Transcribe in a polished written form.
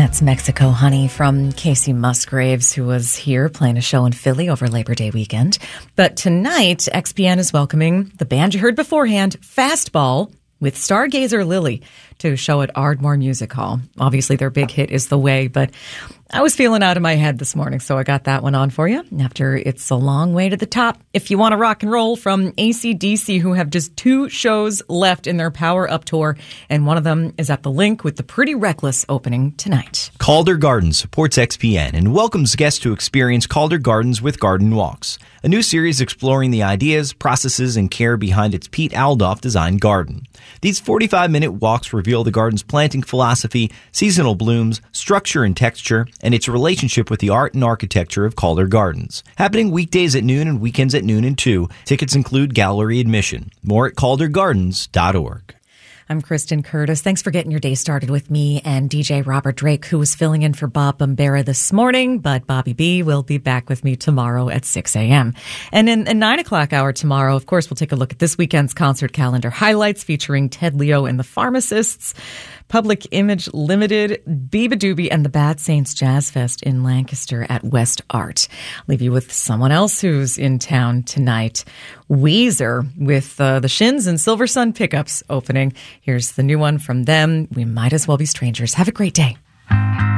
That's Mexico Honey from Casey Musgraves, who was here playing a show in Philly over Labor Day weekend. But tonight, XPN is welcoming the band you heard beforehand, Fastball, with Stargazer Lily, to show at Ardmore Music Hall. Obviously, their big hit is The Way, but I was feeling out of my head this morning, so I got that one on for you. After It's a Long Way to the Top, if you want to rock and roll, from AC/DC, who have just 2 shows left in their Power Up tour, and one of them is at the Link with the Pretty Reckless opening tonight. Calder Gardens supports XPN and welcomes guests to experience Calder Gardens with Garden Walks, a new series exploring the ideas, processes, and care behind its Pete Aldoff designed garden. These 45-minute walks reveal the garden's planting philosophy, seasonal blooms, structure and texture, and its relationship with the art and architecture of Calder Gardens. Happening weekdays at noon and weekends at noon and 2. Tickets include gallery admission. More at caldergardens.org. I'm Kristen Curtis. Thanks for getting your day started with me and DJ Robert Drake, who was filling in for Bob Bombera this morning, but Bobby B will be back with me tomorrow at 6 a.m. And in the 9 o'clock hour tomorrow, of course, we'll take a look at this weekend's concert calendar highlights featuring Ted Leo and the Pharmacists, Public Image Limited, Biba Doobie, and the Bad Saints Jazz Fest in Lancaster at West Art. I'll leave you with someone else who's in town tonight, Weezer, with the Shins and Silver Sun Pickups opening. Here's the new one from them, We Might As Well Be Strangers. Have a great day.